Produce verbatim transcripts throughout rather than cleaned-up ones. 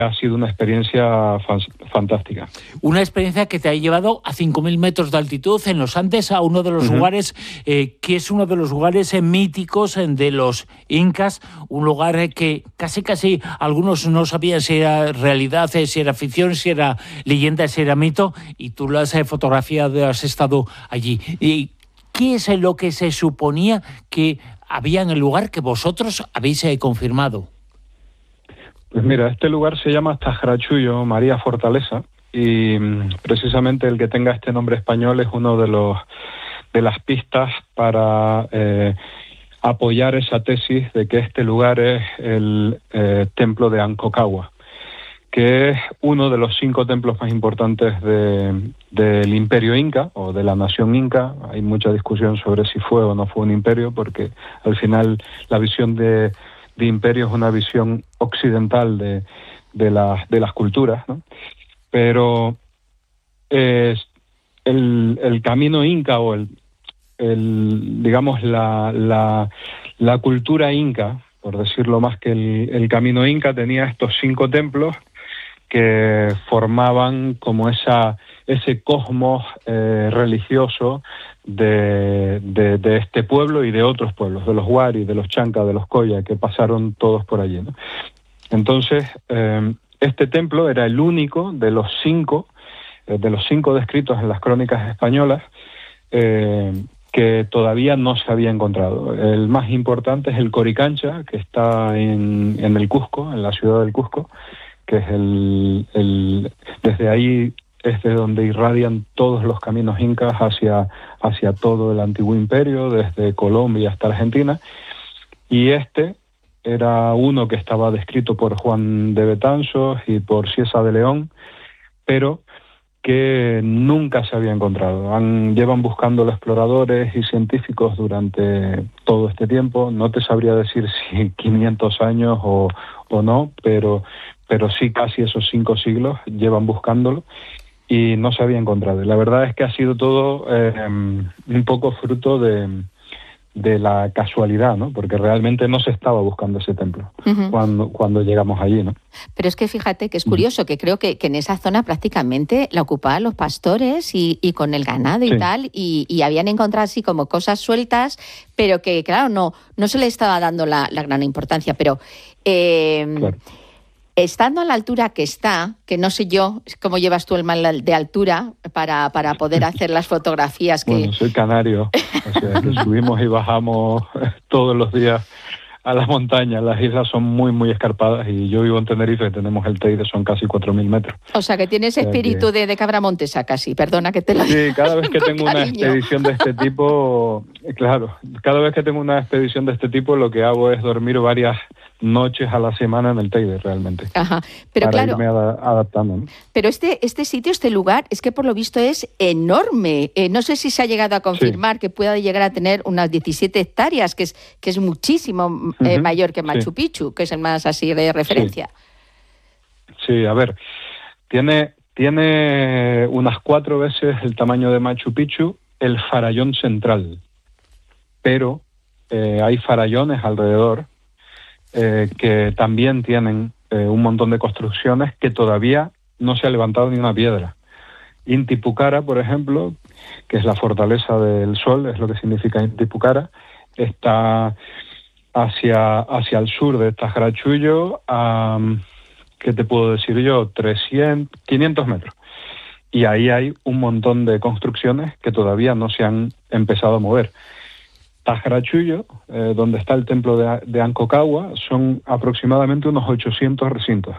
ha sido una experiencia fantástica. Una experiencia que te ha llevado a cinco mil metros de altitud en los Andes, a uno de los uh-huh. lugares eh, que es uno de los lugares eh, míticos eh, de los incas, un lugar eh, que casi casi algunos no sabían si era realidad, eh, si era ficción, si era leyenda, si era mito, y tú lo has eh, fotografiado, has estado allí. ¿Y qué es lo que se suponía que había en el lugar que vosotros habéis eh, confirmado? Pues mira, este lugar se llama Tajrachuyo, María Fortaleza, y precisamente el que tenga este nombre español es uno de los de las pistas para eh, apoyar esa tesis de que este lugar es el eh, templo de Aconcagua, que es uno de los cinco templos más importantes de, del imperio inca o de la nación inca. Hay mucha discusión sobre si fue o no fue un imperio, porque al final la visión de de imperio es una visión occidental de, de, las, de las culturas, ¿no? Pero eh, el, el camino inca o el, el digamos la, la, la cultura inca, por decirlo más que el, el camino inca, tenía estos cinco templos que formaban como esa ese cosmos eh, religioso de, de, de este pueblo y de otros pueblos, de los Wari, de los Chanca, de los Coya, que pasaron todos por allí, ¿no? Entonces, eh, este templo era el único de los cinco, eh, de los cinco descritos en las crónicas españolas, eh, que todavía no se había encontrado. El más importante es el Coricancha, que está en, en el Cusco, en la ciudad del Cusco, que es el, el desde ahí es de donde irradian todos los caminos incas hacia, hacia todo el antiguo imperio, desde Colombia hasta Argentina, y este era uno que estaba descrito por Juan de Betanzos y por Ciesa de León, pero que nunca se había encontrado. Han, llevan buscando los exploradores y científicos durante todo este tiempo. No te sabría decir si quinientos años o, o no, pero, pero sí casi esos cinco siglos llevan buscándolo y no se había encontrado. La verdad es que ha sido todo eh, un poco fruto de, de la casualidad, ¿no? Porque realmente no se estaba buscando ese templo uh-huh. cuando, cuando llegamos allí, ¿no? Pero es que fíjate que es curioso, uh-huh. que creo que, que en esa zona prácticamente la ocupaban los pastores y, y con el ganado y sí. tal, y, y habían encontrado así como cosas sueltas, pero que claro, no, no se le estaba dando la, la gran importancia, pero... Eh, claro. Estando a la altura que está, que no sé yo cómo llevas tú el mal de altura para, para poder hacer las fotografías que... Bueno, soy canario, o sea, que subimos y bajamos todos los días a las montañas. Las islas son muy, muy escarpadas y yo vivo en Tenerife, tenemos el Teide, son casi cuatro mil metros. O sea, que tienes o sea, espíritu que... de, de cabra montesa casi, perdona que te lo diga. Sí, cada vez que tengo cariño. una expedición de este tipo, claro, cada vez que tengo una expedición de este tipo lo que hago es dormir varias noches a la semana en el Teide, realmente. Ajá, pero para claro, irme ad- adaptando, ¿no? Pero este, este sitio, este lugar, es que por lo visto es enorme. Eh, no sé si se ha llegado a confirmar sí. que pueda llegar a tener unas diecisiete hectáreas, que es, que es muchísimo uh-huh. eh, mayor que Machu sí. Picchu, que es el más así de referencia. Sí, sí a ver, tiene, tiene unas cuatro veces el tamaño de Machu Picchu el farallón central, pero eh, hay farallones alrededor Eh, que también tienen eh, un montón de construcciones que todavía no se ha levantado ni una piedra. Inti Pucara, por ejemplo, que es la fortaleza del sol, es lo que significa Inti Pucara, está hacia, hacia el sur de Tajrachuyo, a, ¿qué te puedo decir yo? trescientos, quinientos metros. Y ahí hay un montón de construcciones que todavía no se han empezado a mover. Tajrachuyo, eh, donde está el templo de, de Aconcagua, son aproximadamente unos ochocientos recintos.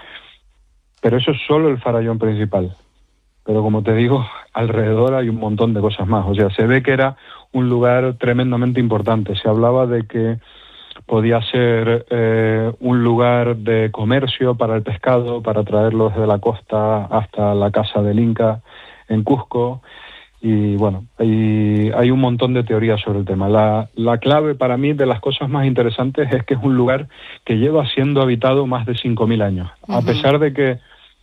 Pero eso es solo el farallón principal. Pero como te digo, alrededor hay un montón de cosas más. O sea, se ve que era un lugar tremendamente importante. Se hablaba de que podía ser eh, un lugar de comercio para el pescado, para traerlo desde la costa hasta la casa del Inca en Cusco. Y bueno, hay, hay un montón de teorías sobre el tema. La, la clave para mí de las cosas más interesantes es que es un lugar que lleva siendo habitado más de cinco mil años. Uh-huh. A pesar de que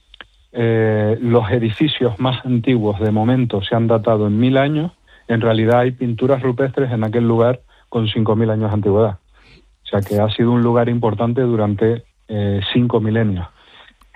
eh, los edificios más antiguos de momento se han datado en mil años, en realidad hay pinturas rupestres en aquel lugar con cinco mil años de antigüedad. O sea que ha sido un lugar importante durante eh, cinco milenios.